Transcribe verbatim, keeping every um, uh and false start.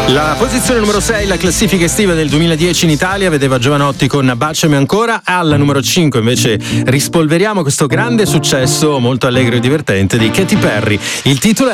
La posizione numero sei, la classifica estiva del duemiladieci in Italia, vedeva Giovanotti con Baciami ancora. Alla numero cinque invece rispolveriamo questo grande successo molto allegro e divertente di Katy Perry. Il titolo è